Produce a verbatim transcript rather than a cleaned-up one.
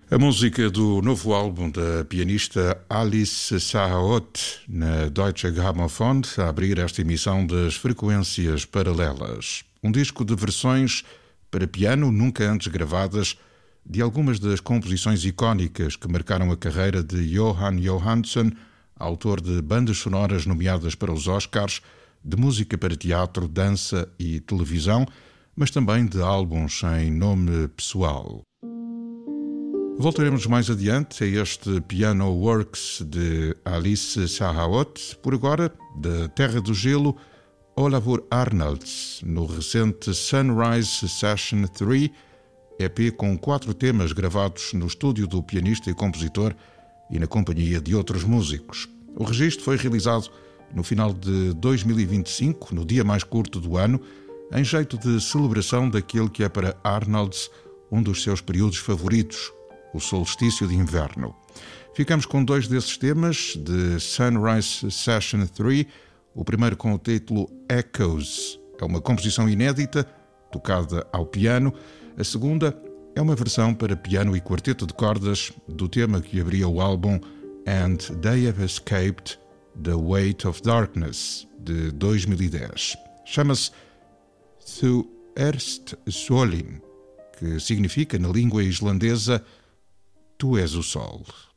A música do novo álbum da pianista Alice Sahaot, na Deutsche Grammophon, a abrir esta emissão das Frequências Paralelas. Um disco de versões para piano nunca antes gravadas de algumas das composições icónicas que marcaram a carreira de Jóhann Johansson, autor de bandas sonoras nomeadas para os Oscars, de música para teatro, dança e televisão, mas também de álbuns em nome pessoal. Voltaremos mais adiante a este Piano Works de Alice Sahaot, por agora, da Terra do Gelo, Olafur Arnalds, no recente Sunrise Session três, E P com quatro temas gravados no estúdio do pianista e compositor e na companhia de outros músicos. O registro foi realizado no final de dois mil e vinte e cinco, no dia mais curto do ano, em jeito de celebração daquele que é para Arnalds um dos seus períodos favoritos, o solstício de inverno. Ficamos com dois desses temas de Sunrise Session três, o primeiro com o título Echoes. É uma composição inédita, tocada ao piano. A segunda é uma versão para piano e quarteto de cordas do tema que abria o álbum And They Have Escaped the Weight of Darkness, de dois mil e dez. Chama-se Thu Erst Solin, que significa, na língua islandesa, Tu és o Sol.